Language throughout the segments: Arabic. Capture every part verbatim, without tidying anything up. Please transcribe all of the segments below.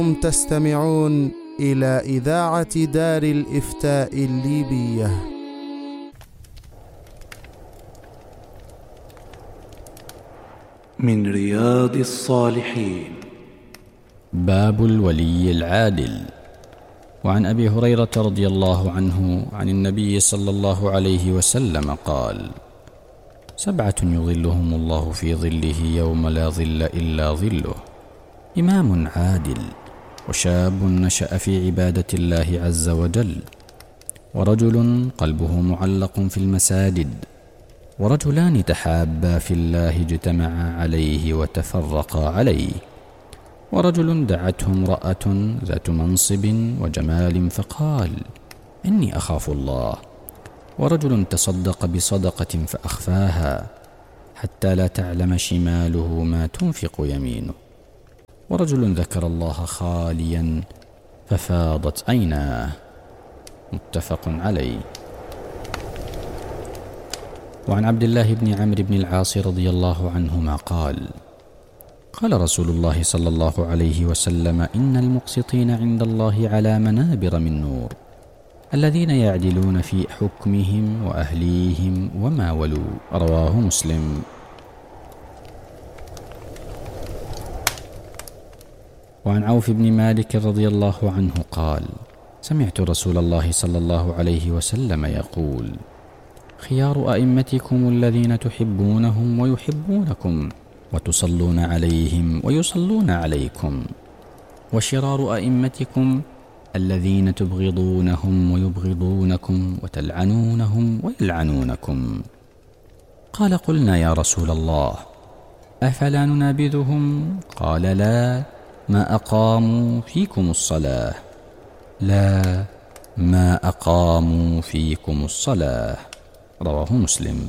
أنتم تستمعون إلى إذاعة دار الإفتاء الليبية. من رياض الصالحين. باب الولي العادل. وعن أبي هريرة رضي الله عنه عن النبي صلى الله عليه وسلم قال: سبعة يظلهم الله في ظله يوم لا ظل إلا ظله: إمام عادل، وشاب نشأ في عبادة الله عز وجل، ورجل قلبه معلق في المساجد، ورجلان تحابا في الله اجتمعا عليه وتفرقا عليه، ورجل دعته امرأة ذات منصب وجمال فقال: إني أخاف الله، ورجل تصدق بصدقة فأخفاها حتى لا تعلم شماله ما تنفق يمينه، ورجل ذكر الله خاليا ففاضت عيناه. متفق عليه. وعن عبد الله بن عمرو بن العاص رضي الله عنهما قال: قال رسول الله صلى الله عليه وسلم: إن المقسطين عند الله على منابر من نور، الذين يعدلون في حكمهم وأهليهم وما ولوا. رواه مسلم. وعن عوف بن مالك رضي الله عنه قال: سمعت رسول الله صلى الله عليه وسلم يقول: خيار أئمتكم الذين تحبونهم ويحبونكم، وتصلون عليهم ويصلون عليكم، وشرار أئمتكم الذين تبغضونهم ويبغضونكم، وتلعنونهم ويلعنونكم. قال: قلنا يا رسول الله، أفلا ننابذهم؟ قال: لا، ما أقاموا فيكم الصلاة. لا، ما أقاموا فيكم الصلاة. رواه مسلم.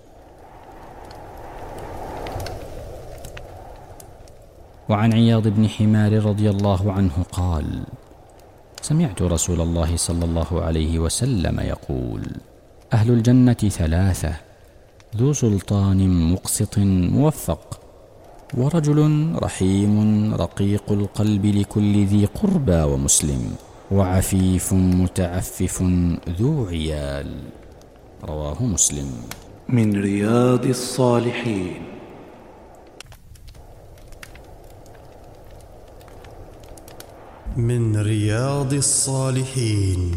وعن عياض بن حمار رضي الله عنه قال: سمعت رسول الله صلى الله عليه وسلم يقول: أهل الجنة ثلاثة: ذو سلطان مقسط موفق، ورجل رحيم رقيق القلب لكل ذي قربى ومسلم، وعفيف متعفف ذو عيال. رواه مسلم. من رياض الصالحين. من رياض الصالحين.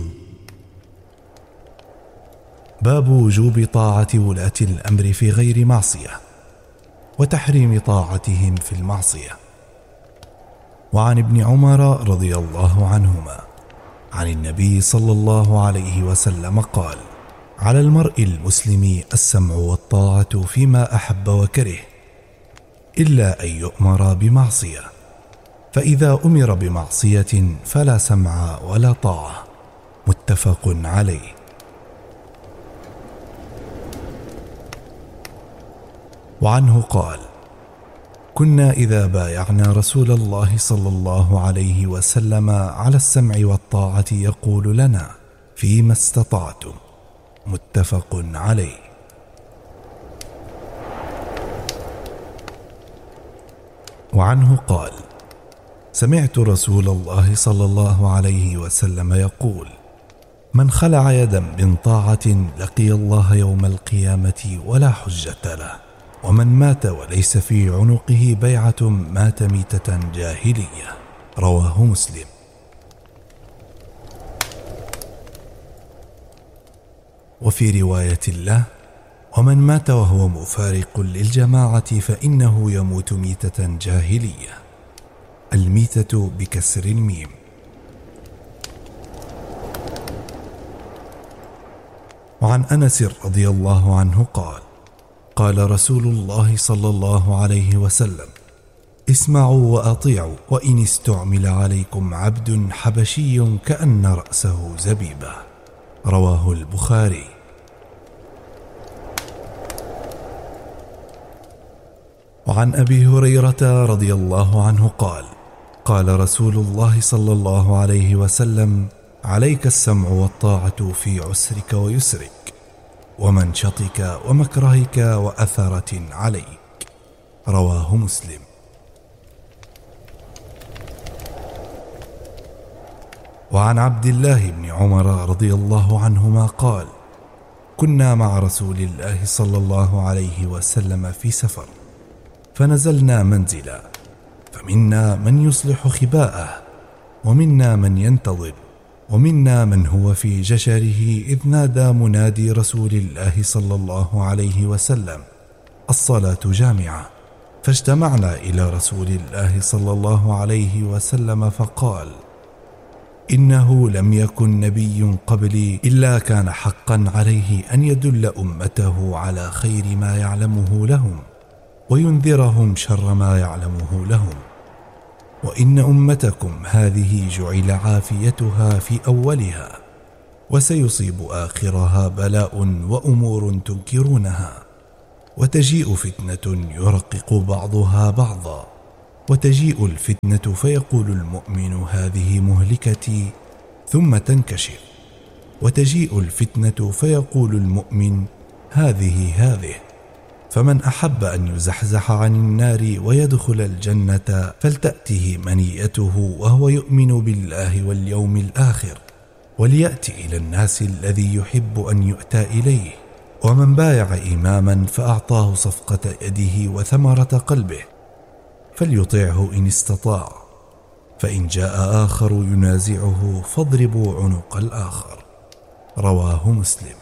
باب وجوب طاعة ولاة الأمر في غير معصية، وتحريم طاعتهم في المعصية. وعن ابن عمر رضي الله عنهما عن النبي صلى الله عليه وسلم قال: على المرء المسلم السمع والطاعة فيما أحب وكره، إلا أن يؤمر بمعصية، فإذا أمر بمعصية فلا سمع ولا طاعة. متفق عليه. وعنه قال: كنا إذا بايعنا رسول الله صلى الله عليه وسلم على السمع والطاعة يقول لنا: فيما استطعتم. متفق عليه. وعنه قال: سمعت رسول الله صلى الله عليه وسلم يقول: من خلع يدا من طاعة لقي الله يوم القيامة ولا حجة له، ومن مات وليس في عنقه بيعة مات ميتة جاهلية. رواه مسلم. وفي رواية له: ومن مات وهو مفارق للجماعة فإنه يموت ميتة جاهلية. الميتة بكسر الميم. وعن أنس رضي الله عنه قال: قال رسول الله صلى الله عليه وسلم: اسمعوا وأطيعوا، وإن استعمل عليكم عبد حبشي كأن رأسه زبيبة. رواه البخاري. وعن أبي هريرة رضي الله عنه قال: قال رسول الله صلى الله عليه وسلم: عليك السمع والطاعة في عسرك ويسرك، ومنشطك ومكرهك وأثرة عليك. رواه مسلم. وعن عبد الله بن عمر رضي الله عنهما قال: كنا مع رسول الله صلى الله عليه وسلم في سفر، فنزلنا منزلا، فمنا من يصلح خباءه، ومنا من ينتظر، ومنا من هو في جشره، إذ نادى منادي رسول الله صلى الله عليه وسلم: الصلاة جامعة. فاجتمعنا إلى رسول الله صلى الله عليه وسلم فقال: إنه لم يكن نبي قبلي إلا كان حقا عليه أن يدل أمته على خير ما يعلمه لهم وينذرهم شر ما يعلمه لهم، وإن أمتكم هذه جعل عافيتها في أولها، وسيصيب آخرها بلاء وأمور تنكرونها، وتجيء فتنة يرقق بعضها بعضا، وتجيء الفتنة فيقول المؤمن هذه مهلكتي، ثم تنكشف، وتجيء الفتنة فيقول المؤمن هذه هذه. فمن أحب أن يزحزح عن النار ويدخل الجنة فلتأته منيته وهو يؤمن بالله واليوم الآخر، وليأتي إلى الناس الذي يحب أن يؤتى إليه. ومن بايع إماما فأعطاه صفقة يده وثمرة قلبه فليطيعه إن استطاع، فإن جاء آخر ينازعه فاضربوا عنق الآخر. رواه مسلم.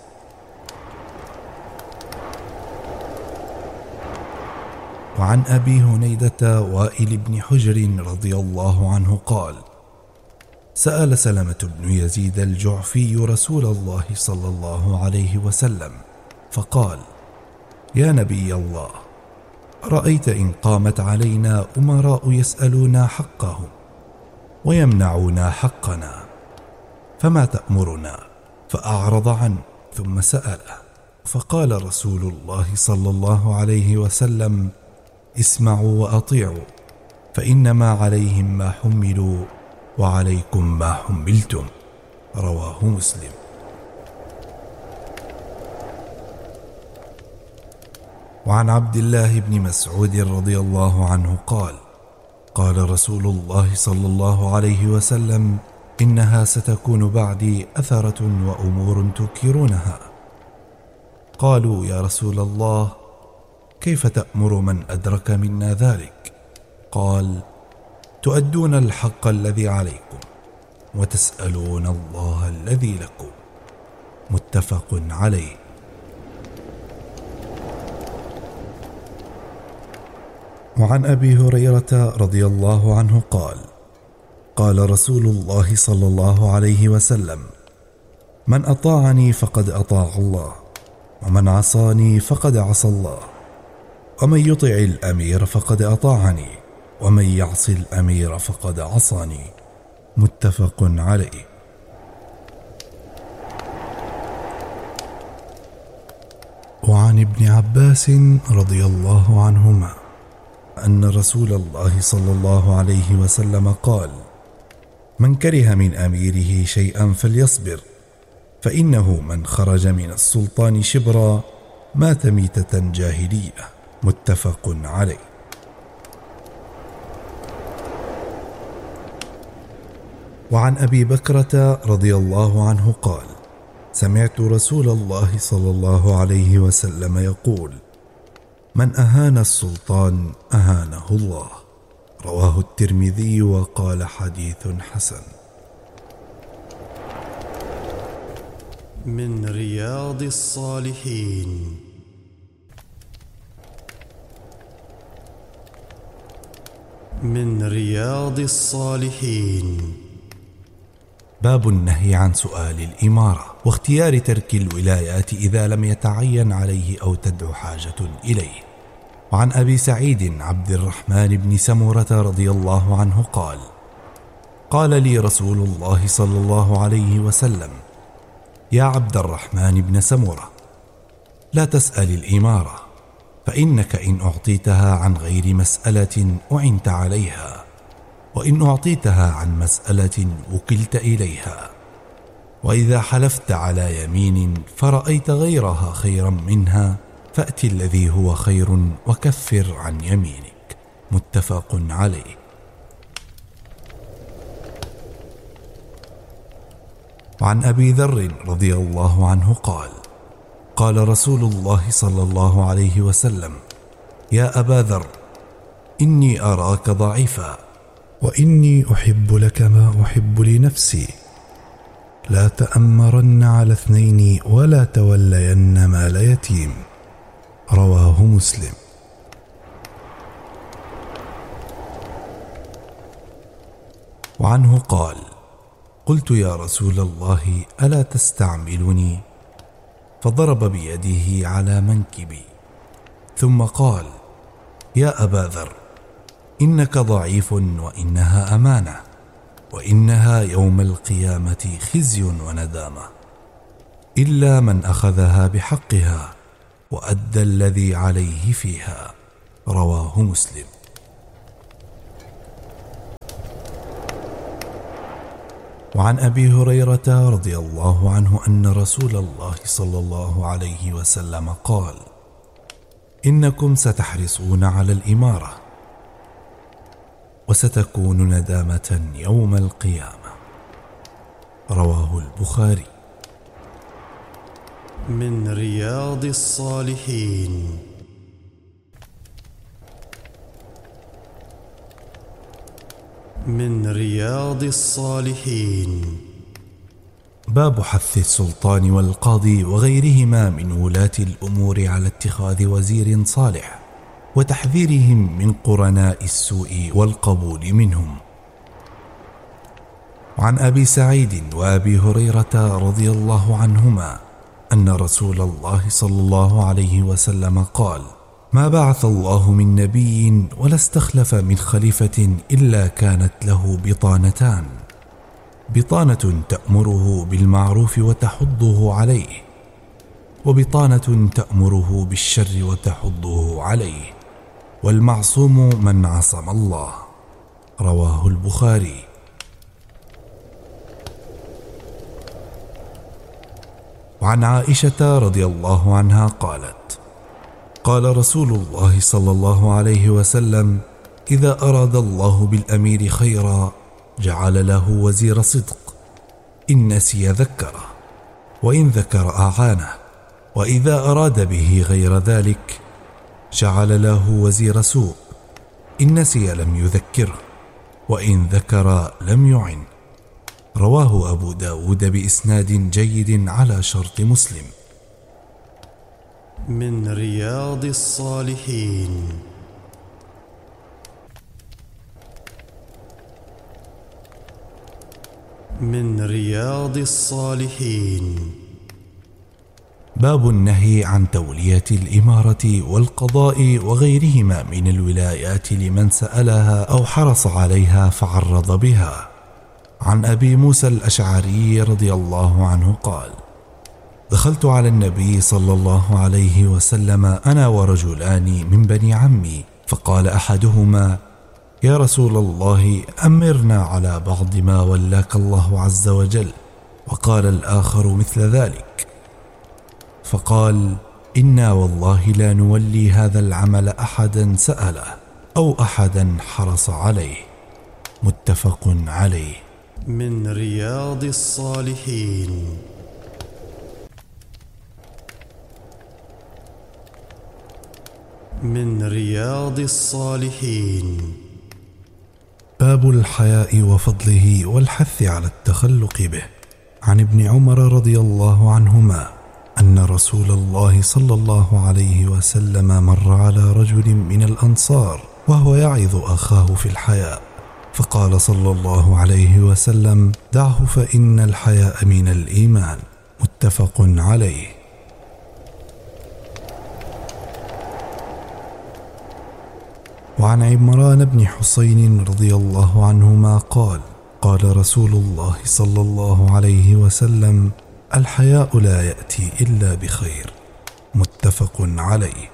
وعن أبي هنيدة وائل بن حجر رضي الله عنه قال: سأل سلمة بن يزيد الجعفي رسول الله صلى الله عليه وسلم فقال: يا نبي الله، رأيت إن قامت علينا أمراء يسألونا حقهم ويمنعونا حقنا، فما تأمرنا؟ فأعرض عنه ثم سأله، فقال رسول الله صلى الله عليه وسلم: اسمعوا وأطيعوا، فإنما عليهم ما حملوا وعليكم ما حملتم. رواه مسلم. وعن عبد الله بن مسعود رضي الله عنه قال: قال رسول الله صلى الله عليه وسلم: إنها ستكون بعدي أثرة وأمور تنكرونها. قالوا: يا رسول الله، كيف تأمر من أدرك منا ذلك؟ قال: تؤدون الحق الذي عليكم وتسألون الله الذي لكم. متفق عليه. وعن أبي هريرة رضي الله عنه قال: قال رسول الله صلى الله عليه وسلم: من أطاعني فقد أطاع الله، ومن عصاني فقد عصى الله، ومن يطع الأمير فقد أطاعني، ومن يعص الأمير فقد عصاني. متفق عليه. وعن ابن عباس رضي الله عنهما أن رسول الله صلى الله عليه وسلم قال: من كره من أميره شيئا فليصبر، فإنه من خرج من السلطان شبرا مات ميتة جاهلية. متفق عليه. وعن أبي بكرة رضي الله عنه قال: سمعت رسول الله صلى الله عليه وسلم يقول: من أهان السلطان أهانه الله. رواه الترمذي وقال: حديث حسن. من رياض الصالحين. من رياض الصالحين. باب النهي عن سؤال الإمارة واختيار ترك الولايات إذا لم يتعين عليه أو تدعو حاجة إليه. وعن أبي سعيد عبد الرحمن بن سمرة رضي الله عنه قال: قال لي رسول الله صلى الله عليه وسلم: يا عبد الرحمن بن سمرة، لا تسأل الإمارة، فإنك إن أعطيتها عن غير مسألة أعنت عليها، وإن أعطيتها عن مسألة وكلت إليها. وإذا حلفت على يمين فرأيت غيرها خيرا منها فأت الذي هو خير وكفر عن يمينك. متفق عليه. وعن أبي ذر رضي الله عنه قال: قال رسول الله صلى الله عليه وسلم: يا أبا ذر، إني أراك ضعيفا، وإني أحب لك ما أحب لنفسي، لا تأمرن على اثنين ولا تولين مال يتيم. رواه مسلم. وعنه قال: قلت يا رسول الله ألا تستعملني؟ فضرب بيده على منكبي ثم قال: يا أبا ذر، إنك ضعيف وإنها أمانة، وإنها يوم القيامة خزي وندامة، إلا من أخذها بحقها وأدى الذي عليه فيها. رواه مسلم. وعن أبي هريرة رضي الله عنه أن رسول الله صلى الله عليه وسلم قال: إنكم ستحرصون على الإمارة، وستكون ندامة يوم القيامة. رواه البخاري. من رياض الصالحين. من رياض الصالحين. باب حث السلطان والقاضي وغيرهما من ولاة الأمور على اتخاذ وزير صالح، وتحذيرهم من قرناء السوء والقبول منهم. وعن أبي سعيد وأبي هريرة رضي الله عنهما أن رسول الله صلى الله عليه وسلم قال: ما بعث الله من نبي ولا استخلف من خليفة إلا كانت له بطانتان: بطانة تأمره بالمعروف وتحضه عليه، وبطانة تأمره بالشر وتحضه عليه، والمعصوم من عصم الله. رواه البخاري. وعن عائشة رضي الله عنها قالت: قال رسول الله صلى الله عليه وسلم: إذا أراد الله بالأمير خيرا جعل له وزير صدق، إن نسي ذكره، وإن ذكر أعانه، وإذا أراد به غير ذلك جعل له وزير سوء، إن نسي لم يذكره، وإن ذكر لم يعن. رواه أبو داود بإسناد جيد على شرط مسلم. من رياض الصالحين. من رياض الصالحين. باب النهي عن تولية الإمارة والقضاء وغيرهما من الولايات لمن سألها أو حرص عليها فعرض بها. عن أبي موسى الأشعري رضي الله عنه قال: دخلت على النبي صلى الله عليه وسلم أنا ورجلان من بني عمي، فقال أحدهما: يا رسول الله، أمرنا على بعض ما ولاك الله عز وجل. وقال الآخر مثل ذلك، فقال: إنا والله لا نولي هذا العمل أحدا سأله أو أحدا حرص عليه. متفق عليه. من رياض الصالحين. من رياض الصالحين. باب الحياء وفضله والحث على التخلق به. عن ابن عمر رضي الله عنهما أن رسول الله صلى الله عليه وسلم مر على رجل من الأنصار وهو يعظ أخاه في الحياء، فقال صلى الله عليه وسلم: دعه فإن الحياء من الإيمان. متفق عليه. وعن عمران بن حسين رضي الله عنهما قال: قال رسول الله صلى الله عليه وسلم: الحياء لا يأتي إلا بخير. متفق عليه.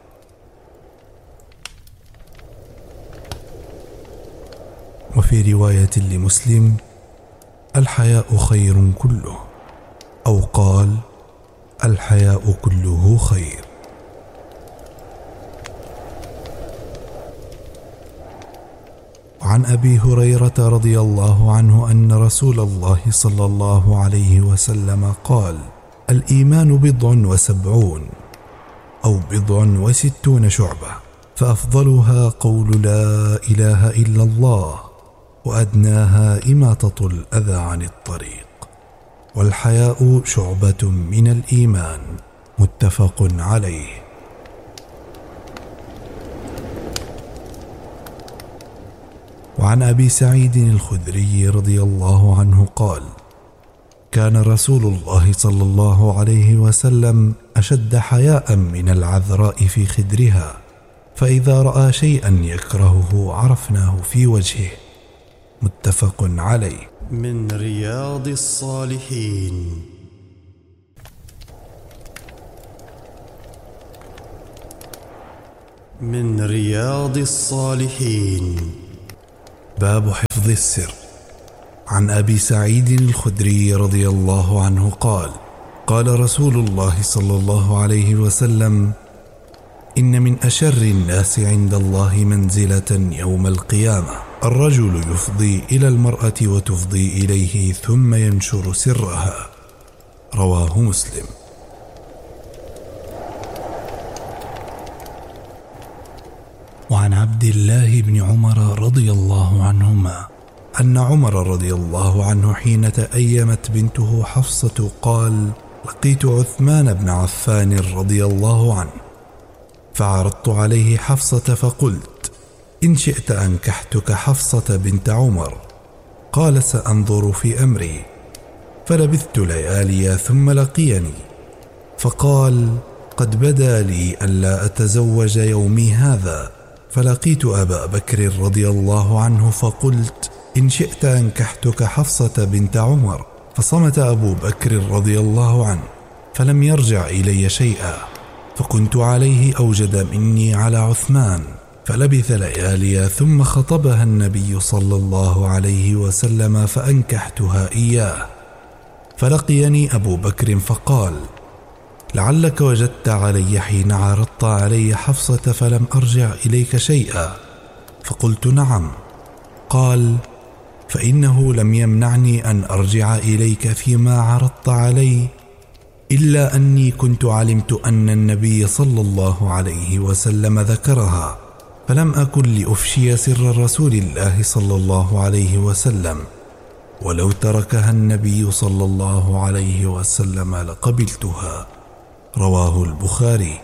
وفي رواية لمسلم: الحياء خير كله، أو قال: الحياء كله خير. وعن أبي هريرة رضي الله عنه أن رسول الله صلى الله عليه وسلم قال: الإيمان بضع وسبعون أو بضع وستون شعبة، فأفضلها قول لا إله إلا الله، وأدناها إماطة الأذى عن الطريق، والحياء شعبة من الإيمان. متفق عليه. وعن أبي سعيد الخدري رضي الله عنه قال: كان رسول الله صلى الله عليه وسلم أشد حياء من العذراء في خدرها، فإذا رأى شيئا يكرهه عرفناه في وجهه. متفق عليه. من رياض الصالحين. من رياض الصالحين. باب حفظ السر. عن أبي سعيد الخدري رضي الله عنه قال: قال رسول الله صلى الله عليه وسلم: إن من أشر الناس عند الله منزلة يوم القيامة الرجل يفضي إلى المرأة وتفضي إليه ثم ينشر سرها. رواه مسلم. وعن عبد الله بن عمر رضي الله عنهما أن عمر رضي الله عنه حين تأيمت بنته حفصة قال: لقيت عثمان بن عفان رضي الله عنه فعرضت عليه حفصة فقلت: إن شئت أنكحتك حفصة بنت عمر. قال: سأنظر في أمري. فلبثت ليالي ثم لقيني فقال: قد بدا لي ألا أتزوج يومي هذا. فلقيت أبا بكر رضي الله عنه فقلت: إن شئت أنكحتك حفصة بنت عمر. فصمت أبو بكر رضي الله عنه فلم يرجع إلي شيئا، فكنت عليه أوجد مني على عثمان. فلبث ليالي ثم خطبها النبي صلى الله عليه وسلم فأنكحتها إياه. فلقيني أبو بكر فقال: لعلك وجدت علي حين عرضت علي حفصة فلم أرجع إليك شيئا. فقلت: نعم. قال: فإنه لم يمنعني أن أرجع إليك فيما عرضت علي إلا أني كنت علمت أن النبي صلى الله عليه وسلم ذكرها، فلم أكن لأفشي سر رسول الله صلى الله عليه وسلم، ولو تركها النبي صلى الله عليه وسلم لقبلتها. رواه البخاري.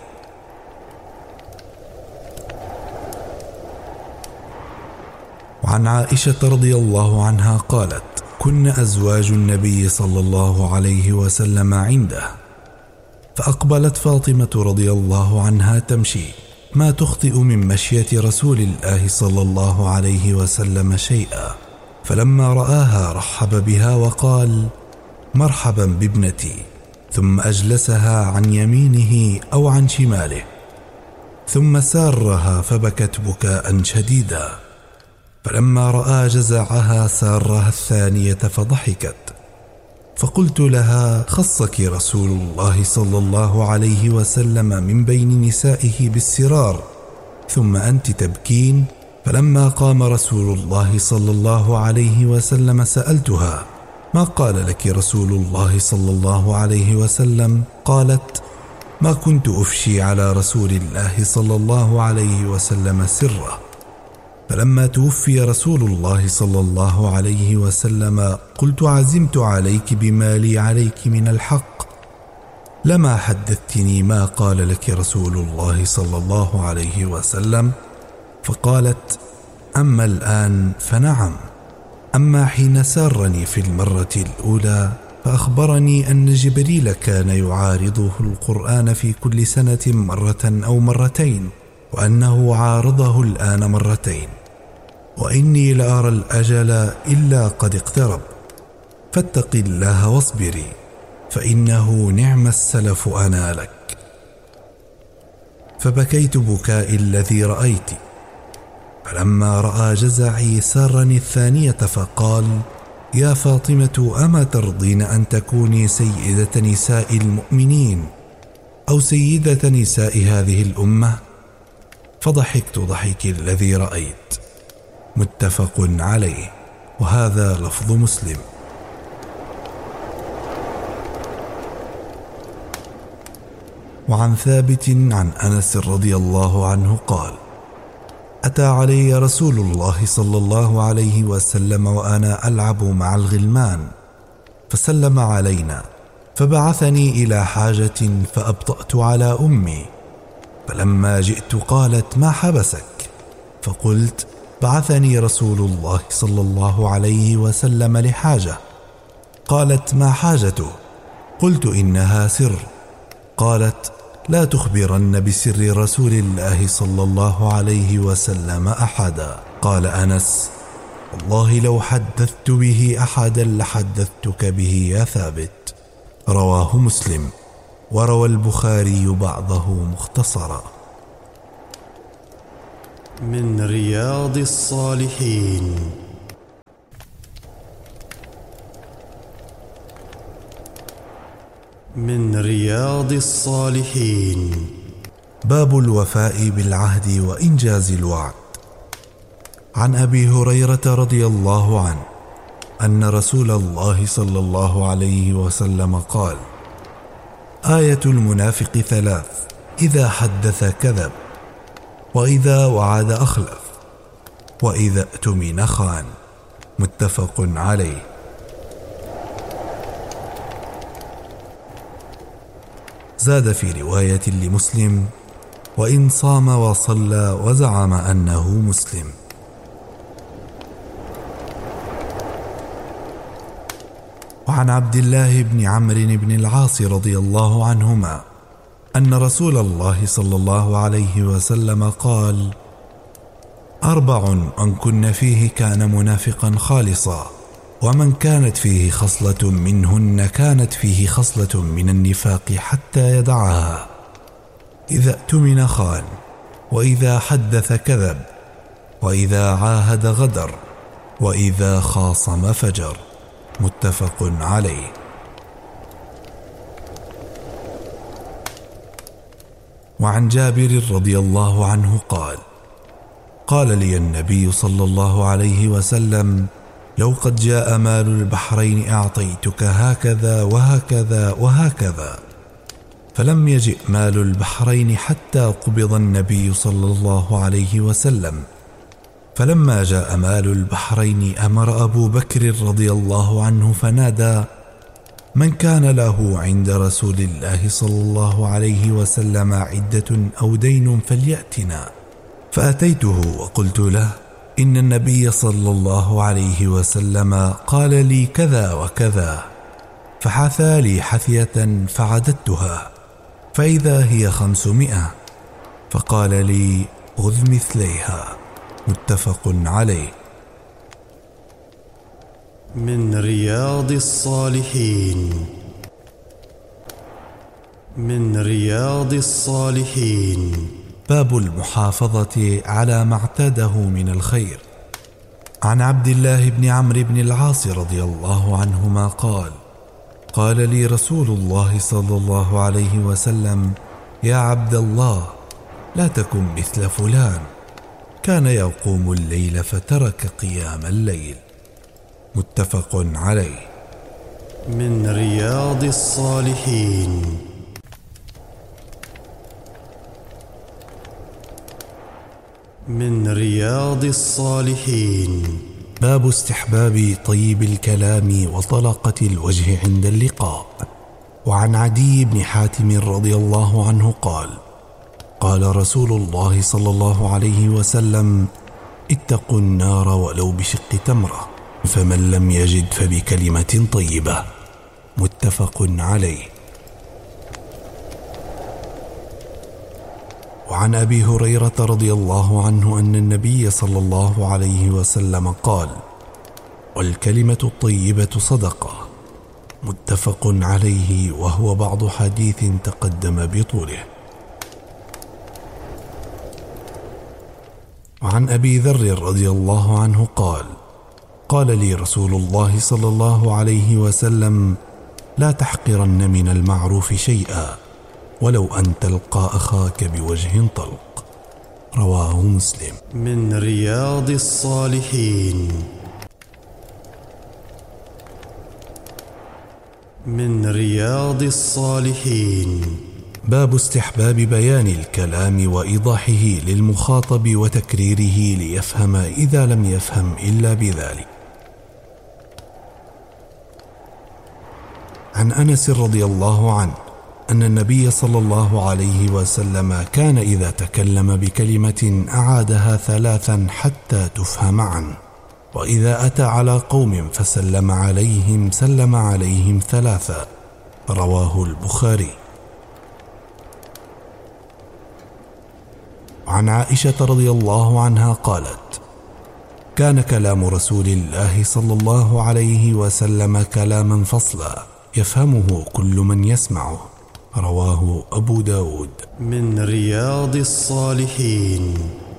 وعن عائشة رضي الله عنها قالت: كن أزواج النبي صلى الله عليه وسلم عنده، فأقبلت فاطمة رضي الله عنها تمشي ما تخطئ من مشية رسول الله صلى الله عليه وسلم شيئا، فلما رآها رحب بها وقال: مرحبا بابنتي، ثم أجلسها عن يمينه أو عن شماله، ثم سارها فبكت بكاء شديدا، فلما رأى جزعها سارها الثانية فضحكت، فقلت لها: خصك رسول الله صلى الله عليه وسلم من بين نسائه بالسرار، ثم أنت تبكين؟ فلما قام رسول الله صلى الله عليه وسلم سألتها: ما قال لك رسول الله صلى الله عليه وسلم؟ قالت: ما كنت أفشي على رسول الله صلى الله عليه وسلم سره. فلما توفي رسول الله صلى الله عليه وسلم قلت: عزمت عليك بما لي عليك من الحق، لما حدثتني ما قال لك رسول الله صلى الله عليه وسلم؟ فقالت: أما الآن فنعم، أما حين سارني في المرة الأولى فأخبرني أن جبريل كان يعارضه القرآن في كل سنة مرة أو مرتين، وأنه عارضه الآن مرتين، وإني لأرى الأجل إلا قد اقترب، فاتق الله واصبري، فإنه نعم السلف أنا لك. فبكيت بكاء الذي رأيت. فلما رأى جزعي سارني الثانية فقال: يا فاطمة، أما ترضين أن تكوني سيدة نساء المؤمنين أو سيدة نساء هذه الأمة؟ فضحكت ضحك الذي رأيت. متفق عليه، وهذا لفظ مسلم. وعن ثابت عن أنس رضي الله عنه قال: أتى علي رسول الله صلى الله عليه وسلم وأنا ألعب مع الغلمان، فسلم علينا، فبعثني إلى حاجة فأبطأت على أمي، فلما جئت قالت: ما حبسك؟ فقلت: بعثني رسول الله صلى الله عليه وسلم لحاجة. قالت: ما حاجته؟ قلت: إنها سر. قالت: لا تخبرن بسر رسول الله صلى الله عليه وسلم أحدا. قال أنس: والله لو حدثت به أحدا لحدثتك به يا ثابت. رواه مسلم، وروى البخاري بعضه مختصرا. من رياض الصالحين. من رياض الصالحين. باب الوفاء بالعهد وإنجاز الوعد. عن أبي هريرة رضي الله عنه أن رسول الله صلى الله عليه وسلم قال: آية المنافق ثلاث: إذا حدث كذب، وإذا وعد أخلف، وإذا اؤتمن خان. متفق عليه. زاد في رواية لمسلم: وإن صام وصلى وزعم أنه مسلم. وعن عبد الله بن عمرو بن العاص رضي الله عنهما أن رسول الله صلى الله عليه وسلم قال: أربع من كن فيه كان منافقا خالصا، ومن كانت فيه خصلة منهن كانت فيه خصلة من النفاق حتى يدعها: إذا اؤتمن خان، وإذا حدث كذب، وإذا عاهد غدر، وإذا خاصم فجر. متفق عليه. وعن جابر رضي الله عنه قال: قال لي النبي صلى الله عليه وسلم: لو قد جاء مال البحرين أعطيتك هكذا وهكذا وهكذا. فلم يجئ مال البحرين حتى قبض النبي صلى الله عليه وسلم. فلما جاء مال البحرين أمر أبو بكر رضي الله عنه فنادى: من كان له عند رسول الله صلى الله عليه وسلم عدة أو دين فليأتنا. فأتيته وقلت له: إن النبي صلى الله عليه وسلم قال لي كذا وكذا. فحثى لي حثية فعددتها فإذا هي خمسمائة، فقال لي: خذ مثليها. متفق عليه. من رياض الصالحين. من رياض الصالحين. باب المحافظة على ما اعتاده من الخير. عن عبد الله بن عمرو بن العاص رضي الله عنهما قال: قال لي رسول الله صلى الله عليه وسلم: يا عبد الله، لا تكن مثل فلان، كان يقوم الليل فترك قيام الليل. متفق عليه. من رياض الصالحين. من رياض الصالحين. باب استحباب طيب الكلام وطلقة الوجه عند اللقاء. وعن عدي بن حاتم رضي الله عنه قال: قال رسول الله صلى الله عليه وسلم: اتقوا النار ولو بشق تمرة، فمن لم يجد فبكلمة طيبة. متفق عليه. وعن أبي هريرة رضي الله عنه أن النبي صلى الله عليه وسلم قال: والكلمة الطيبة صدقة. متفق عليه، وهو بعض حديث تقدم بطوله. وعن أبي ذر رضي الله عنه قال: قال لي رسول الله صلى الله عليه وسلم: لا تحقرن من المعروف شيئا ولو أن تلقى أخاك بوجه طلق. رواه مسلم. من رياض الصالحين. من رياض الصالحين. باب استحباب بيان الكلام وإيضاحه للمخاطب وتكريره ليفهم إذا لم يفهم إلا بذلك. عن أنس رضي الله عنه أن النبي صلى الله عليه وسلم كان إذا تكلم بكلمة أعادها ثلاثا حتى تفهم عنه، وإذا أتى على قوم فسلم عليهم سلم عليهم ثلاثا. رواه البخاري. عن عائشة رضي الله عنها قالت: كان كلام رسول الله صلى الله عليه وسلم كلاما فصلا يفهمه كل من يسمعه. رواه أبو داود. من رياض الصالحين.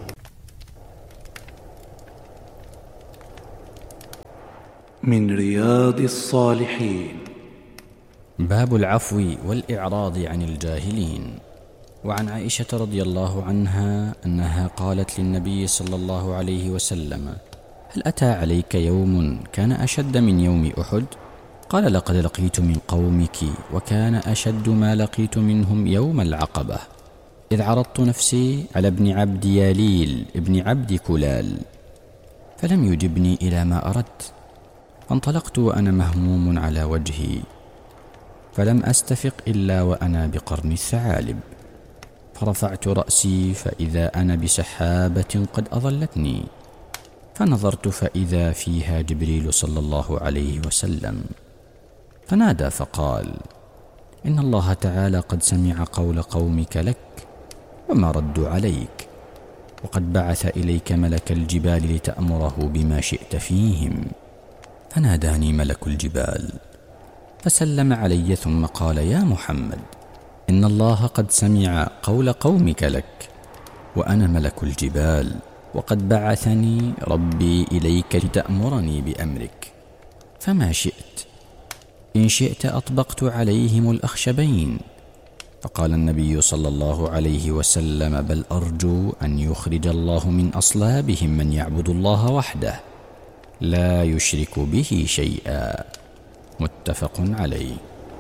من رياض الصالحين. باب العفو والإعراض عن الجاهلين. وعن عائشة رضي الله عنها أنها قالت للنبي صلى الله عليه وسلم: هل أتى عليك يوم كان أشد من يوم أحد؟ قال: لقد لقيت من قومك وكان أشد ما لقيت منهم يوم العقبة، إذ عرضت نفسي على ابن عبد ياليل ابن عبد كلال فلم يجبني إلى ما أردت، فانطلقت وأنا مهموم على وجهي، فلم أستفق إلا وأنا بقرن الثعالب، فرفعت رأسي فإذا أنا بسحابة قد أظلتني، فنظرت فإذا فيها جبريل صلى الله عليه وسلم، فنادى فقال: إن الله تعالى قد سمع قول قومك لك وما ردوا عليك، وقد بعث إليك ملك الجبال لتأمره بما شئت فيهم. فناداني ملك الجبال فسلم علي ثم قال: يا محمد، إن الله قد سمع قول قومك لك وأنا ملك الجبال، وقد بعثني ربي إليك لتأمرني بأمرك، فما شئت؟ إن شئت أطبقت عليهم الأخشبين. فقال النبي صلى الله عليه وسلم: بل أرجو أن يخرج الله من أصلابهم من يعبد الله وحده لا يشرك به شيئا. متفق عليه.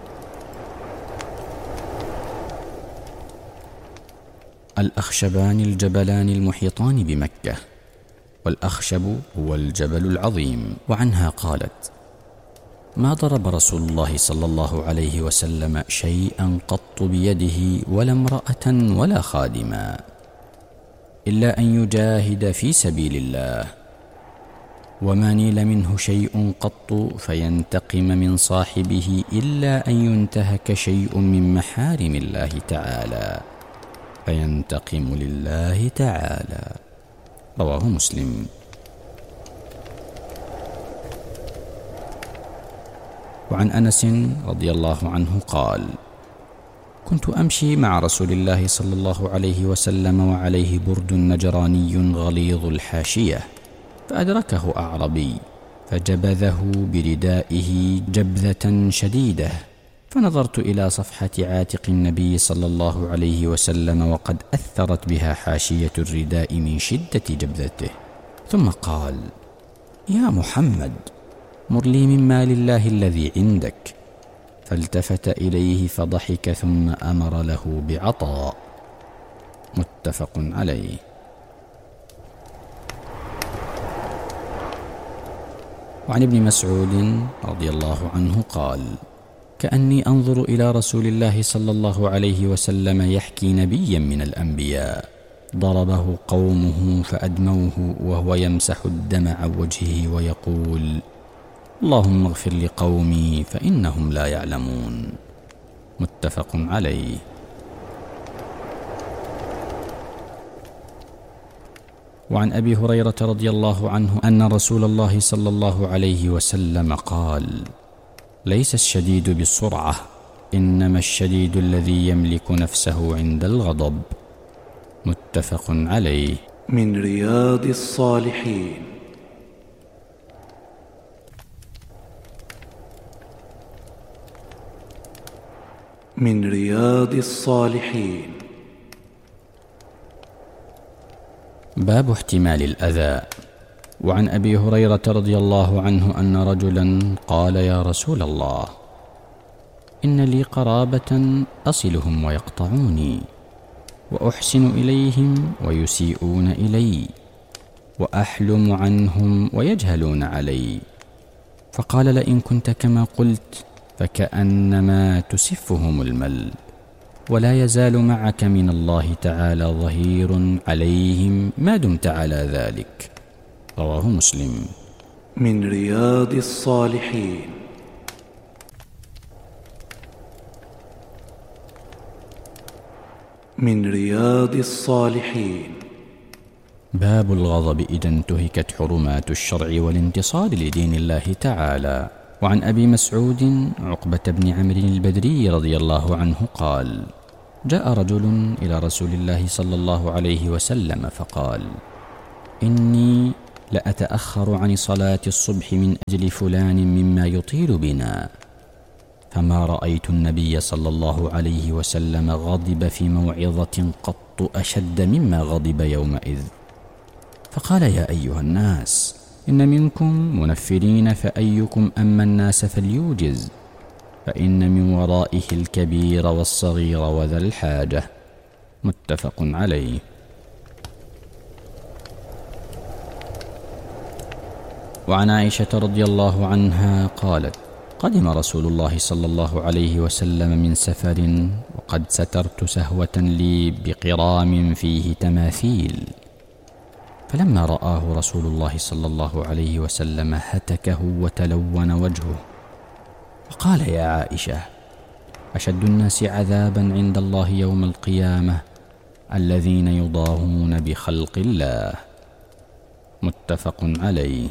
الأخشبان الجبلان المحيطان بمكة، والأخشب هو الجبل العظيم. وعنها قالت: ما ضرب رسول الله صلى الله عليه وسلم شيئا قط بيده ولا امرأة ولا خادما إلا أن يجاهد في سبيل الله، وما نيل منه شيء قط فينتقم من صاحبه إلا أن ينتهك شيء من محارم الله تعالى فينتقم لله تعالى. رواه مسلم. وعن أنس رضي الله عنه قال: كنت أمشي مع رسول الله صلى الله عليه وسلم وعليه برد نجراني غليظ الحاشية، فأدركه أعربي فجبذه بردائه جبذة شديدة، فنظرت إلى صفحة عاتق النبي صلى الله عليه وسلم وقد أثرت بها حاشية الرداء من شدة جبذته، ثم قال: يا محمد، مر لي من مال الله الذي عندك. فالتفت إليه فضحك ثم أمر له بعطاء. متفق عليه. وعن ابن مسعود رضي الله عنه قال: كأني أنظر إلى رسول الله صلى الله عليه وسلم يحكي نبيا من الأنبياء ضربه قومه فأدموه وهو يمسح الدم عن وجهه ويقول: اللهم اغفر لقومي فإنهم لا يعلمون. متفق عليه. وعن أبي هريرة رضي الله عنه أن رسول الله صلى الله عليه وسلم قال: ليس الشديد بالسرعة، إنما الشديد الذي يملك نفسه عند الغضب. متفق عليه. من رياض الصالحين. من رياض الصالحين. باب احتمال الأذى. وعن أبي هريرة رضي الله عنه أن رجلا قال: يا رسول الله، إن لي قرابة أصلهم ويقطعوني، وأحسن إليهم ويسيئون إلي، وأحلم عنهم ويجهلون علي. فقال: لئن كنت كما قلت فكأنما تسفهم المل، ولا يزال معك من الله تعالى ظهير عليهم ما دمت على ذلك. رواه مسلم. من رياض الصالحين. من رياض الصالحين. باب الغضب إذا انتهكت حرمات الشرع والانتصار لدين الله تعالى. وعن أبي مسعود عقبة بن عمرو البدري رضي الله عنه قال: جاء رجل إلى رسول الله صلى الله عليه وسلم فقال: إني لأتأخر عن صلاة الصبح من أجل فلان مما يطيل بنا. فما رأيت النبي صلى الله عليه وسلم غضب في موعظة قط أشد مما غضب يومئذ. فقال: يا أيها الناس، إن منكم منفرين، فأيكم أما الناس فليوجز، فإن من ورائه الكبير والصغير وذا الحاجة. متفق عليه. وعن عائشة رضي الله عنها قالت: قدم رسول الله صلى الله عليه وسلم من سفر، وقد سترت سهوة لي بقرام فيه تماثيل، فلما رآه رسول الله صلى الله عليه وسلم هتكه وتلون وجهه، وقال: يا عائشة، أشد الناس عذابا عند الله يوم القيامة الذين يضاهون بخلق الله. متفق عليه.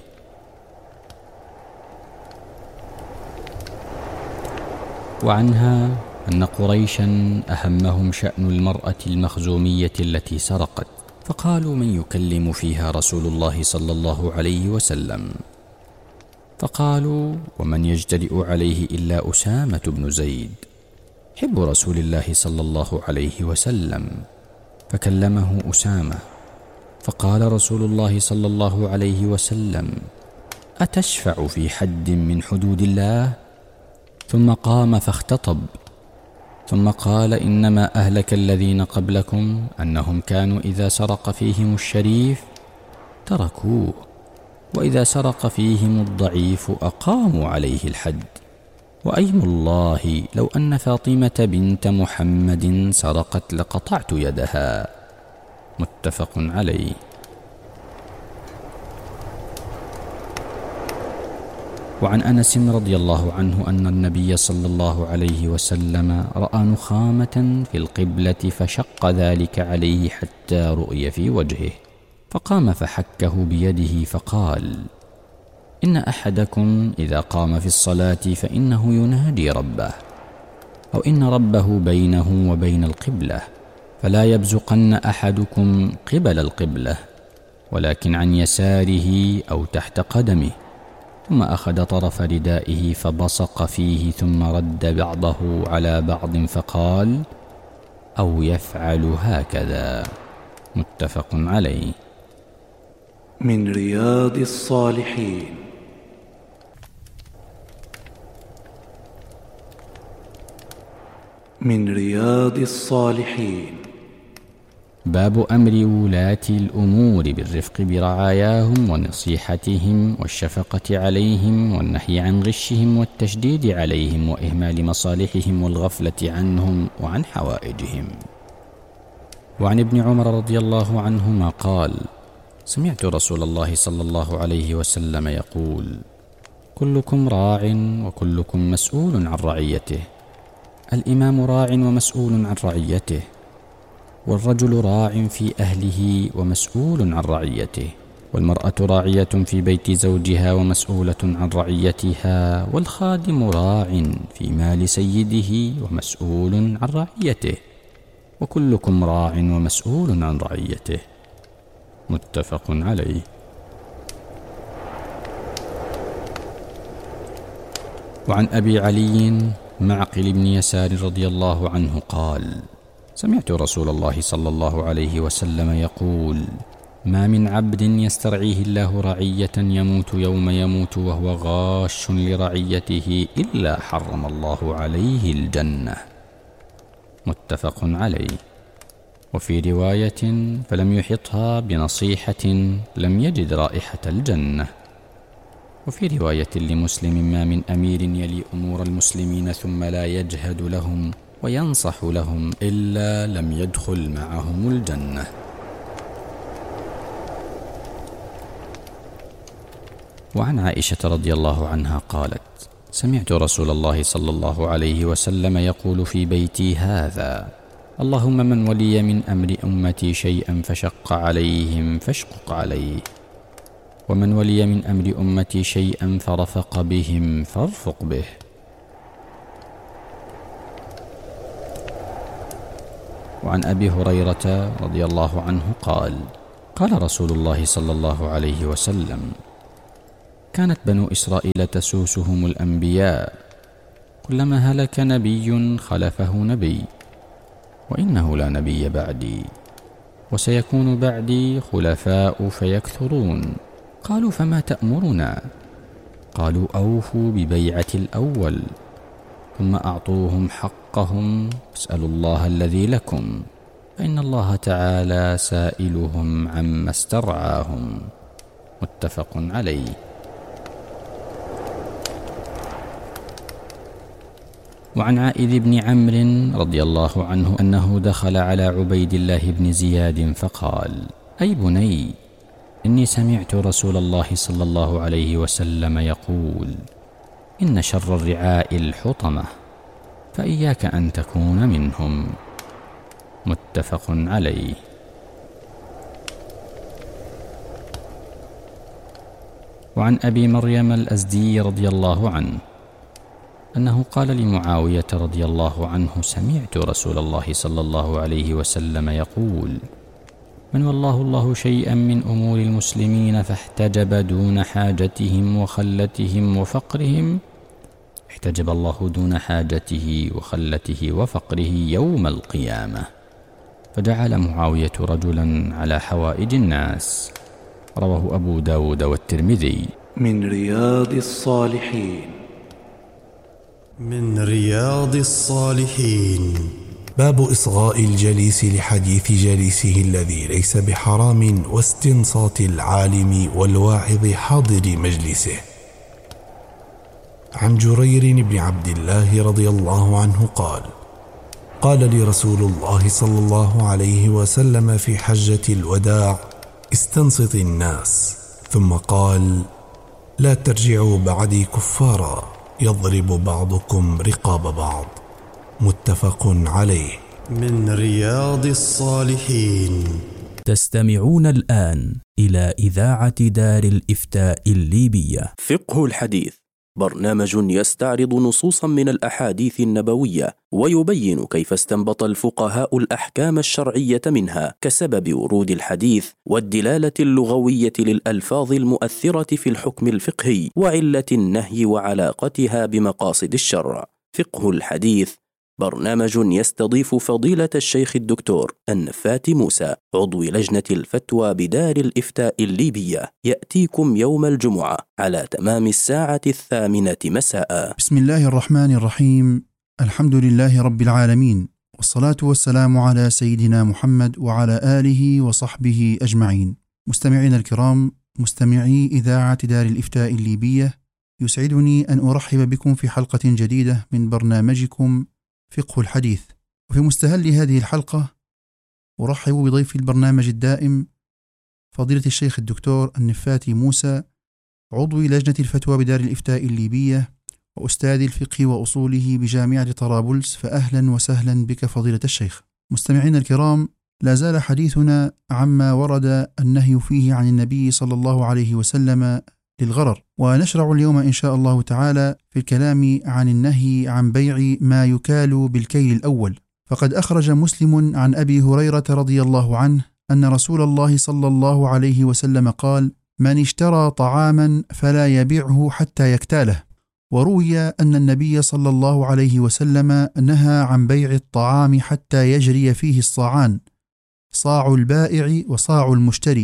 وعنها أن قريشا أهمهم شأن المرأة المخزومية التي سرقت، فقالوا: من يكلم فيها رسول الله صلى الله عليه وسلم؟ فقالوا: ومن يجترئ عليه إلا أسامة بن زيد حب رسول الله صلى الله عليه وسلم. فكلمه أسامة، فقال رسول الله صلى الله عليه وسلم: أتشفع في حد من حدود الله؟ ثم قام فاختطب، ثم قال: إنما أهلك الذين قبلكم أنهم كانوا إذا سرق فيهم الشريف تركوه، وإذا سرق فيهم الضعيف أقاموا عليه الحد. وأيم الله لو أن فاطمة بنت محمد سرقت لقطعت يدها. متفق عليه. وعن أنس رضي الله عنه أن النبي صلى الله عليه وسلم رأى نخامة في القبلة فشق ذلك عليه حتى رؤي في وجهه، فقام فحكه بيده فقال: إن أحدكم إذا قام في الصلاة فإنه ينادي ربه، أو إن ربه بينه وبين القبلة، فلا يبزقن أحدكم قبل القبلة، ولكن عن يساره أو تحت قدمه. ثم أخذ طرف ردائه فبصق فيه، ثم رد بعضه على بعض فقال: أو يفعل هكذا. متفق عليه. من رياض الصالحين. من رياض الصالحين. باب أمر ولاة الأمور بالرفق برعاياهم ونصيحتهم والشفقة عليهم والنهي عن غشهم والتشديد عليهم وإهمال مصالحهم والغفلة عنهم وعن حوائجهم. وعن ابن عمر رضي الله عنهما قال: سمعت رسول الله صلى الله عليه وسلم يقول: كلكم راع وكلكم مسؤول عن رعيته، الإمام راع ومسؤول عن رعيته، والرجل راع في أهله ومسؤول عن رعيته، والمرأة راعية في بيت زوجها ومسؤولة عن رعيتها، والخادم راع في مال سيده ومسؤول عن رعيته، وكلكم راع ومسؤول عن رعيته. متفق عليه. وعن أبي علي معقل بن يسار رضي الله عنه قال: سمعت رسول الله صلى الله عليه وسلم يقول: ما من عبد يسترعيه الله رعية يموت يوم يموت وهو غاش لرعيته إلا حرم الله عليه الجنة. متفق عليه. وفي رواية: فلم يحطها بنصيحة لم يجد رائحة الجنة. وفي رواية لمسلم: ما من أمير يلي أمور المسلمين ثم لا يجهد لهم وينصح لهم إلا لم يدخل معهم الجنة. وعن عائشة رضي الله عنها قالت: سمعت رسول الله صلى الله عليه وسلم يقول في بيتي هذا: اللهم من ولي من أمر أمتي شيئا فشق عليهم فاشقق عليه، ومن ولي من أمر أمتي شيئا فرفق بهم فارفق به. وعن أبي هريرة رضي الله عنه قال: قال رسول الله صلى الله عليه وسلم: كانت بنو إسرائيل تسوسهم الأنبياء، كلما هلك نبي خلفه نبي، وإنه لا نبي بعدي، وسيكون بعدي خلفاء فيكثرون. قالوا: فما تأمرنا؟ قالوا: أوفوا ببيعة الأول، ثم أعطوهم حقهم، اسألوا الله الذي لكم، فإن الله تعالى سائلهم عما استرعاهم. متفق عليه. وعن عائذ بن عمرو رضي الله عنه أنه دخل على عبيد الله بن زياد فقال: أي بني، إني سمعت رسول الله صلى الله عليه وسلم يقول: إن شر الرعاء الحطمة، فإياك أن تكون منهم. متفق عليه. وعن أبي مريم الأزدي رضي الله عنه أنه قال لمعاوية رضي الله عنه: سمعت رسول الله صلى الله عليه وسلم يقول: من والله الله شيئا من أمور المسلمين فاحتجب دون حاجتهم وخلتهم وفقرهم، احتجب الله دون حاجته وخلته وفقره يوم القيامة. فجعل معاوية رجلا على حوائج الناس. رواه أبو داود والترمذي. من رياض الصالحين. من رياض الصالحين. باب إصغاء الجليس لحديث جليسه الذي ليس بحرام، واستنصات العالم والواعظ حاضر مجلسه. عن جرير بن عبد الله رضي الله عنه قال: قال لي رسول الله صلى الله عليه وسلم في حجة الوداع: استنصت الناس، ثم قال: لا ترجعوا بعدي كفارا يضرب بعضكم رقاب بعض. متفق عليه. من رياض الصالحين. تستمعون الآن إلى إذاعة دار الإفتاء الليبية. فقه الحديث، برنامج يستعرض نصوصا من الأحاديث النبوية ويبين كيف استنبط الفقهاء الأحكام الشرعية منها، كسبب ورود الحديث والدلالة اللغوية للألفاظ المؤثرة في الحكم الفقهي وعلة النهي وعلاقتها بمقاصد الشرع. فقه الحديث برنامج يستضيف فضيلة الشيخ الدكتور النفات موسى، عضو لجنة الفتوى بدار الإفتاء الليبية، يأتيكم يوم الجمعة على تمام الساعة الثامنة مساء. بسم الله الرحمن الرحيم. الحمد لله رب العالمين، والصلاة والسلام على سيدنا محمد وعلى آله وصحبه أجمعين. مستمعين الكرام، مستمعي إذاعة دار الإفتاء الليبية، يسعدني أن أرحب بكم في حلقة جديدة من برنامجكم فقه الحديث. وفي مستهل هذه الحلقة أرحب بضيف البرنامج الدائم فضيلة الشيخ الدكتور النفات موسى، عضو لجنة الفتوى بدار الإفتاء الليبية وأستاذ الفقه وأصوله بجامعة طرابلس. فأهلا وسهلا بك فضيلة الشيخ. مستمعين الكرام، لا زال حديثنا عما ورد النهي فيه عن النبي صلى الله عليه وسلم للغرر، ونشرع اليوم إن شاء الله تعالى في الكلام عن النهي عن بيع ما يكال بالكيل الأول. فقد أخرج مسلم عن أبي هريرة رضي الله عنه أن رسول الله صلى الله عليه وسلم قال: من اشترى طعاما فلا يبيعه حتى يكتاله. وروي أن النبي صلى الله عليه وسلم نهى عن بيع الطعام حتى يجري فيه الصاعان، صاع البائع وصاع المشتري.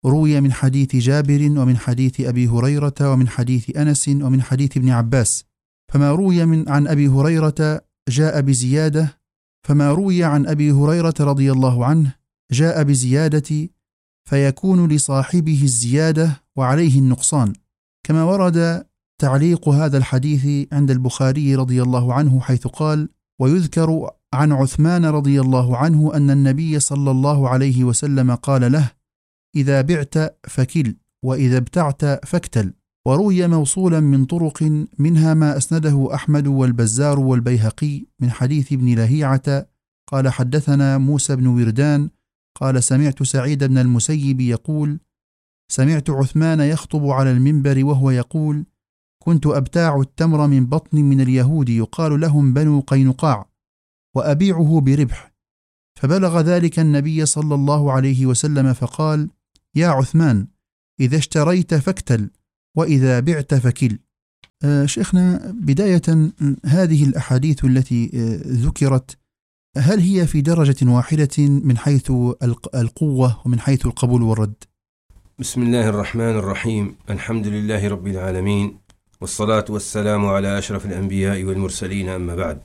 روي من حديث جابر ومن حديث أبي هريرة ومن حديث أنس ومن حديث ابن عباس، فما روي من عن أبي هريرة جاء بزيادة فما روي عن أبي هريرة رضي الله عنه جاء بزيادة، فيكون لصاحبه الزيادة وعليه النقصان، كما ورد تعليق هذا الحديث عند البخاري رضي الله عنه حيث قال: ويذكر عن عثمان رضي الله عنه أن النبي صلى الله عليه وسلم قال له: إذا بعت فكل، وإذا ابتعت فاكتل. وروي موصولا من طرق منها ما أسنده أحمد والبزار والبيهقي من حديث ابن لهيعة قال: حدثنا موسى بن وردان قال: سمعت سعيد بن المسيب يقول: سمعت عثمان يخطب على المنبر وهو يقول: كنت أبتاع التمر من بطن من اليهود يقال لهم بنو قينقاع، وأبيعه بربح، فبلغ ذلك النبي صلى الله عليه وسلم فقال: يا عثمان، إذا اشتريت فاكتل، وإذا بعت فكل. آه شيخنا، بداية هذه الأحاديث التي آه ذكرت، هل هي في درجة واحدة من حيث القوة ومن حيث القبول والرد؟ بسم الله الرحمن الرحيم، الحمد لله رب العالمين، والصلاة والسلام على أشرف الأنبياء والمرسلين، أما بعد.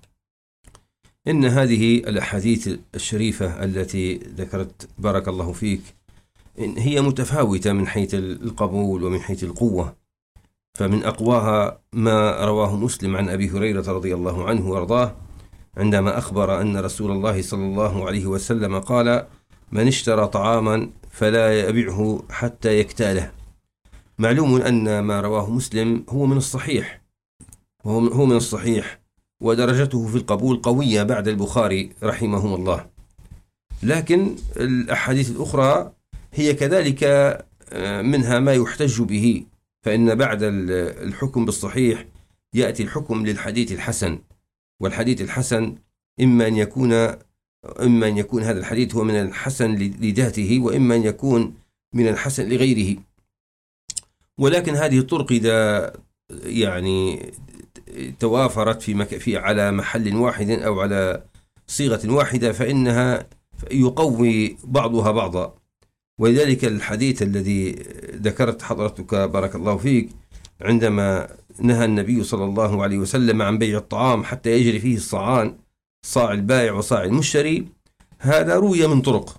إن هذه الأحاديث الشريفة التي ذكرت بارك الله فيك إن هي متفاوتة من حيث القبول ومن حيث القوة. فمن أقواها ما رواه مسلم عن أبي هريرة رضي الله عنه وارضاه عندما أخبر أن رسول الله صلى الله عليه وسلم قال: من اشترى طعاما فلا يبيعه حتى يكتاله. معلوم أن ما رواه مسلم هو من الصحيح، وهو من الصحيح ودرجته في القبول قوية بعد البخاري رحمهم الله. لكن الأحاديث الأخرى هي كذلك منها ما يحتج به، فإن بعد الحكم بالصحيح يأتي الحكم للحديث الحسن، والحديث الحسن إما أن يكون إما أن يكون هذا الحديث هو من الحسن لذاته، وإما أن يكون من الحسن لغيره. ولكن هذه الطرق إذا يعني توافرت في, مك... في على محل واحد أو على صيغة واحدة فإنها يقوي بعضها بعضا. ولذلك الحديث الذي ذكرت حضرتك بارك الله فيك عندما نهى النبي صلى الله عليه وسلم عن بيع الطعام حتى يجري فيه الصاعان، صاع البائع وصاع المشتري، هذا روي من طرق.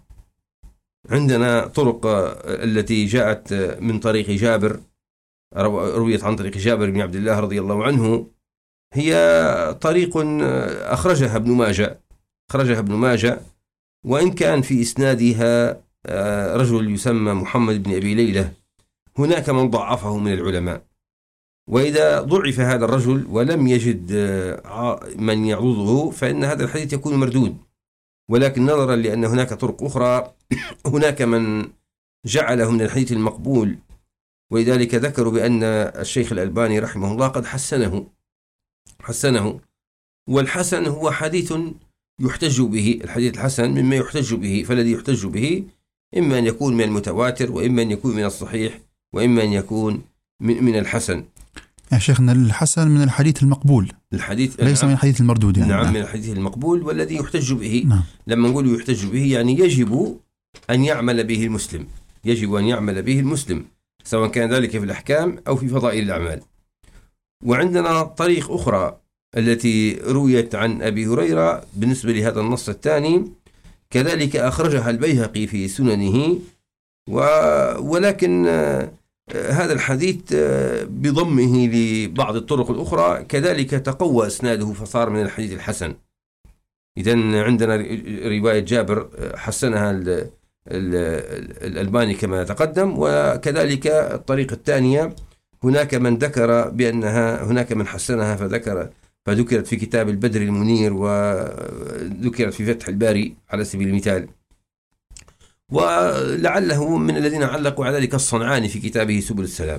عندنا طرق التي جاءت من طريق جابر، رويت عن طريق جابر بن عبد الله رضي الله عنه، هي طريق أخرجها ابن ماجه أخرجها ابن ماجه وإن كان في إسنادها رجل يسمى محمد بن أبي ليلى، هناك من ضعفه من العلماء. وإذا ضعف هذا الرجل ولم يجد من يعوضه فإن هذا الحديث يكون مردود. ولكن نظرا لأن هناك طرق أخرى هناك من جعله من الحديث المقبول، ولذلك ذكروا بأن الشيخ الألباني رحمه الله قد حسنه حسنه والحسن هو حديث يحتج به. الحديث الحسن مما يحتج به، فالذي يحتج به إما أن يكون من المتواتر، وإما أن يكون من الصحيح، وإما أن يكون من, من الحسن. يا شيخنا، الحسن من الحديث المقبول، الحديث ليس نعم. من الحديث المردود يعني. نعم, نعم من الحديث المقبول والذي يحتج به. نعم. لما نقول يحتج به يعني يجب أن يعمل به المسلم، يجب أن يعمل به المسلم سواء كان ذلك في الأحكام أو في فضائل الأعمال. وعندنا طريق أخرى التي رويت عن أبي هريرة بالنسبة لهذا النص الثاني، كذلك أخرجها البيهقي في سننه، ولكن هذا الحديث بضمه لبعض الطرق الأخرى كذلك تقوى إسناده فصار من الحديث الحسن. إذن عندنا رواية جابر حسنها الألباني كما تقدم، وكذلك الطريقة الثانية هناك من ذكر بأنها هناك من حسنها فذكر فذكرت في كتاب البدر المنير وذكرت في فتح الباري على سبيل المثال. ولعله من الذين علقوا على ذلك الصنعاني في كتابه سبل السلام.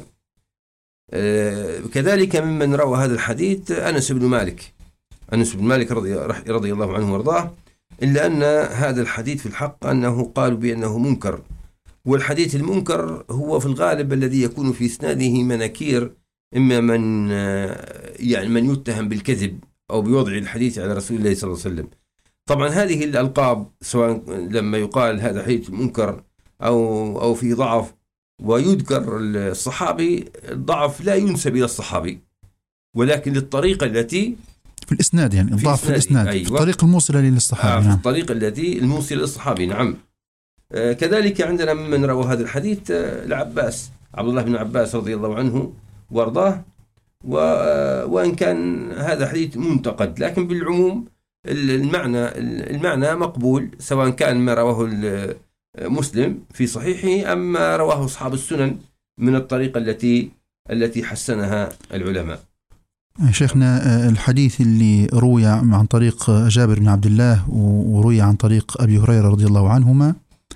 كذلك ممن روى هذا الحديث أنس بن مالك أنس بن مالك رضي, رضي الله عنه وارضاه، إلا أن هذا الحديث في الحق أنه قالوا بأنه منكر. والحديث المنكر هو في الغالب الذي يكون في إسناده مناكير، إما من يعني من يتهم بالكذب أو بوضع الحديث على رسول الله صلى الله عليه وسلم. طبعا هذه الألقاب سواء لما يقال هذا حديث منكر أو أو في ضعف ويذكر الصحابي، الضعف لا ينسب إلى الصحابي ولكن للطريقة التي في الإسناد، يعني الضعف في الإسناد، أيوة. في الطريق الموصلة للصحابي. آه في نعم. الطريقة التي الموصلة للصحابي. نعم. آه كذلك عندنا من روى هذا الحديث آه العباس، عبد الله بن عباس رضي الله عنه وارضاه، وإن كان هذا حديث منتقد لكن بالعموم المعنى المعنى مقبول، سواء كان ما رواه مسلم في صحيحه أم ما رواه أصحاب السنن من الطريقة التي التي حسنها العلماء. شيخنا، الحديث اللي روي عن طريق جابر بن عبد الله وروي عن طريق أبي هريرة رضي الله عنهما،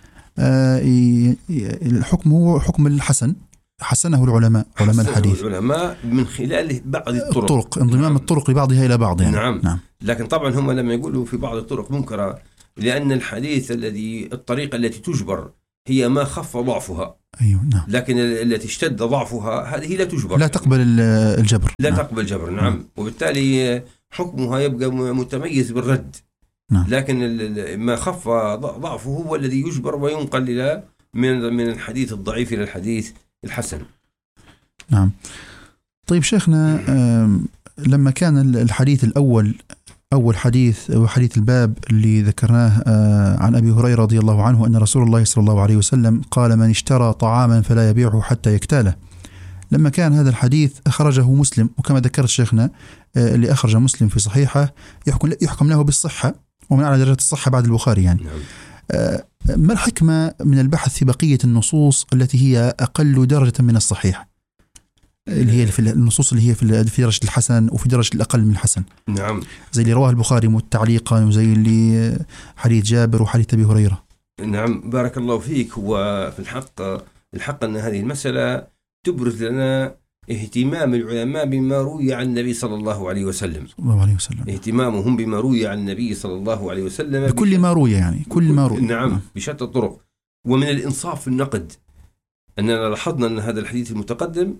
الحكم هو حكم الحسن، حسنه العلماء علماء الحديث العلماء من خلال بعض الطرق, الطرق انضمام نعم. الطرق لبعضها إلى بعض يعني. نعم. نعم. لكن طبعا هم لما يقولوا في بعض الطرق منكرة، لأن الحديث الذي الطريقة التي تجبر هي ما خف ضعفها. أيوة. نعم. لكن التي اشتد ضعفها هذه لا تجبر، لا تقبل الجبر. لا نعم. تقبل الجبر. نعم. نعم. وبالتالي حكمها يبقى متميز بالرد. نعم. لكن ما خف ضعفه هو الذي يجبر وينقل إلى من من الحديث الضعيف إلى الحديث الحسن. نعم. طيب شيخنا، لما كان الحديث الأول أول حديث أو حديث الباب اللي ذكرناه عن أبي هريرة رضي الله عنه أن رسول الله صلى الله عليه وسلم قال: من اشترى طعاما فلا يبيعه حتى يكتاله. لما كان هذا الحديث أخرجه مسلم، وكما ذكرت شيخنا اللي أخرج مسلم في صحيحه يحكم يحكم له بالصحة ومن أعلى درجة الصحة بعد البخاري يعني. ما الحكمة من البحث في بقية النصوص التي هي أقل درجة من الصحيح، اللي هي في النصوص اللي هي في درجة الحسن وفي درجة الأقل من الحسن؟ نعم. زي اللي رواه البخاري متعليقا، وزي اللي حديث جابر وحديث أبي هريرة. نعم. بارك الله فيك. هو في الحق الحق أن هذه المسألة تبرز لنا اهتمام العلماء بما روي عن النبي صلى الله عليه وسلم. صلى الله عليه وسلم. اهتمامهم بما روي عن النبي صلى الله عليه وسلم بكل ما روي، يعني كل ما روي. نعم. بشتى الطرق. ومن الإنصاف في النقد أننا لاحظنا أن هذا الحديث المتقدم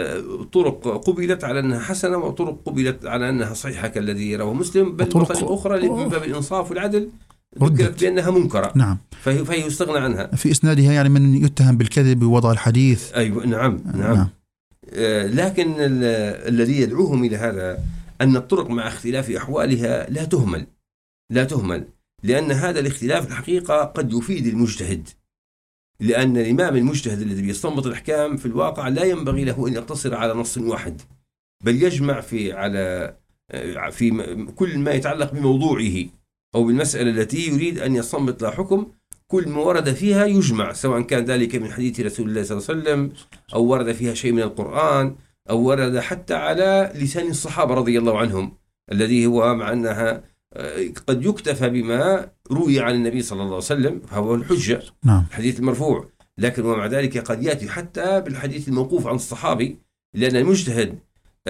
طرق قبلت على أنها حسنة وطرق قبلت على أنها صحيحة كالذي رواه مسلم، بل طرق أخرى من باب الإنصاف والعدل ذكرت بأنها منكرة. نعم. فهي, فهي يستغنى عنها. في إسنادها يعني من يتهم بالكذب ووضع الحديث. أيوة. نعم. نعم. نعم. آه لكن الذي يدعوهم إلى هذا أن الطرق مع اختلاف أحوالها لا تهمل لا تهمل لأن هذا الاختلاف الحقيقة قد يفيد المجتهد، لأن الإمام المجتهد الذي يستنبط الأحكام في الواقع لا ينبغي له أن يقتصر على نص واحد، بل يجمع في على في كل ما يتعلق بموضوعه أو بالمسألة التي يريد أن يستنبط لها حكم، كل ما ورد فيها يجمع، سواء كان ذلك من حديث رسول الله صلى الله عليه وسلم أو ورد فيها شيء من القرآن أو ورد حتى على لسان الصحابة رضي الله عنهم، الذي هو مع أنها قد يكتفى بما روي عن النبي صلى الله عليه وسلم فهو الحجة. نعم. الحديث المرفوع. لكن ومع ذلك قد يأتي حتى بالحديث الموقوف عن الصحابي، لأن المجتهد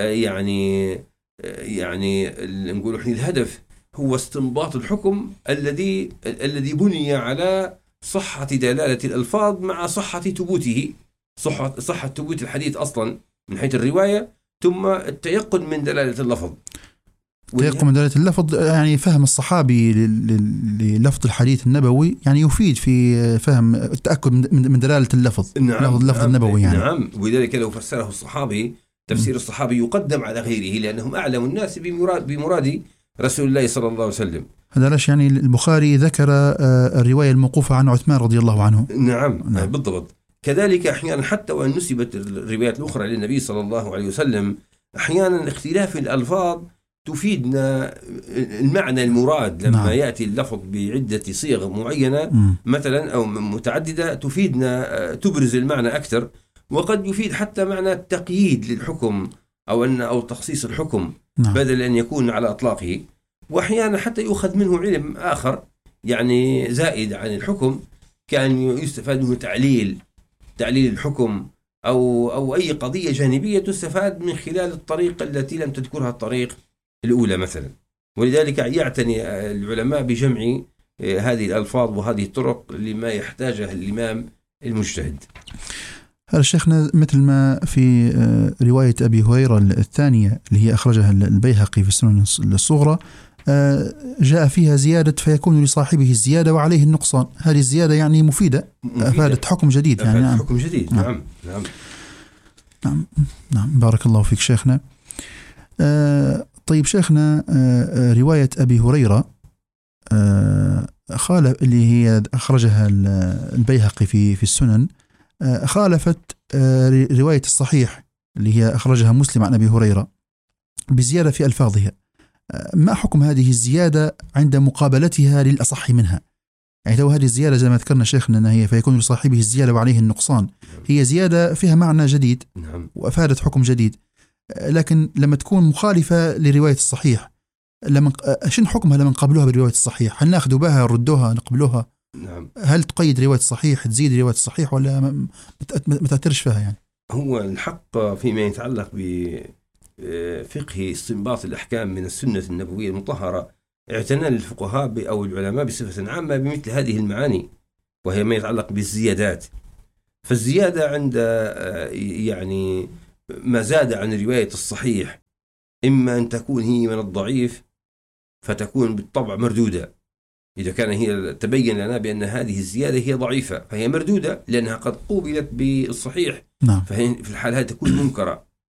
يعني يعني نقول احنا الهدف هو استنباط الحكم الذي الذي بني على صحة دلالة الألفاظ مع صحة ثبوته، صحة صحة ثبوت الحديث أصلا من حيث الرواية، ثم التيقن من دلالة اللفظ. تيقن من دلالة اللفظ، يعني فهم الصحابي للفظ الحديث النبوي يعني يفيد في فهم التأكد من دلالة اللفظ. نعم. لفظ اللفظ نعم. النبوي يعني. نعم. ولذلك لو فسره الصحابي تفسير الصحابي يقدم على غيره، لأنهم أعلم الناس بمراد بمراد رسول الله صلى الله عليه وسلم. هذا ليش يعني البخاري ذكر الرواية الموقوفة عن عثمان رضي الله عنه. نعم. نعم. بالضبط. كذلك أحيانا حتى وأن نسبت الروايات الأخرى للنبي صلى الله عليه وسلم، أحيانا اختلاف الألفاظ تفيدنا المعنى المراد لما نعم. يأتي اللفظ بعدة صيغ معينة م. مثلا أو متعددة تفيدنا تبرز المعنى أكثر، وقد يفيد حتى معنى التقييد للحكم أو أن أو تخصيص الحكم نعم. بدل أن يكون على أطلاقه. وأحيانا حتى يؤخذ منه علم آخر يعني زائد عن الحكم، كان يستفاد منه تعليل تعليل الحكم أو أو أي قضية جانبية تستفاد من خلال الطريقة التي لم تذكرها الطريق الأولى مثلا. ولذلك يعتني العلماء بجمع هذه الألفاظ وهذه الطرق لما يحتاجها الإمام المجتهد. هذا شيخنا مثل ما في رواية أبي هريرة الثانية اللي هي أخرجها البيهقي في السنن الصغرى، جاء فيها زيادة فيكون لصاحبه الزيادة وعليه النقصان. هذه الزيادة يعني مفيدة, مفيدة. أفادت حكم جديد يعني. نعم. حكم جديد. نعم. نعم. نعم. نعم. نعم. بارك الله فيك شيخنا. آه طيب شيخنا، آه رواية أبي هريرة آه خالف اللي هي أخرجها البيهقي في في السنن، آه خالفت آه رواية الصحيح اللي هي أخرجها مسلم عن أبي هريرة بزيادة في ألفاظها. آه ما حكم هذه الزيادة عند مقابلتها للأصح منها؟ يعني لو هذه الزيادة زي ما ذكرنا شيخنا أنها هي فيكون لصاحبه الزيادة وعليه النقصان، هي زيادة فيها معنى جديد وأفادت حكم جديد، لكن لما تكون مخالفة لرواية الصحيح لما شن حكمها لما نقبلوها برواية الصحيح؟ هل نأخذ بها نردوها نقبلوها؟ نعم. هل تقيد رواية الصحيح تزيد رواية الصحيح ولا ما تأثرش فيها يعني؟ هو الحق فيما يتعلق بفقه استنباط الأحكام من السنة النبوية المطهرة، اعتنى الفقهاء أو العلماء بصفة عامة بمثل هذه المعاني، وهي ما يتعلق بالزيادات. فالزيادة عند يعني ما زاد عن رواية الصحيح إما أن تكون هي من الضعيف فتكون بالطبع مردودة، إذا كان هي تبين لنا بأن هذه الزيادة هي ضعيفة فهي مردودة لأنها قد قوبلت بالصحيح. نعم. ففي الحال هذه تكون منكرة.